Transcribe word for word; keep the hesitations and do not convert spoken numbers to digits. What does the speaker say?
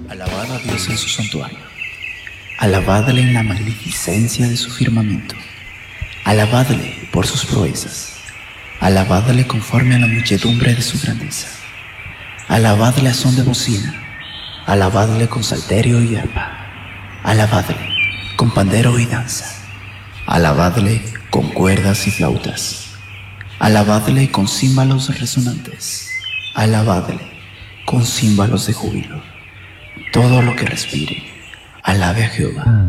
Alabad a Dios en su santuario, alabadle en la magnificencia de su firmamento, alabadle por sus proezas, alabadle conforme a la muchedumbre de su grandeza, alabadle a son de bocina, alabadle con salterio y arpa, alabadle con pandero y danza, alabadle con cuerdas y flautas, alabadle con címbalos resonantes, alabadle con címbalos de júbilo. Todo lo que respire, alabe a Jehová.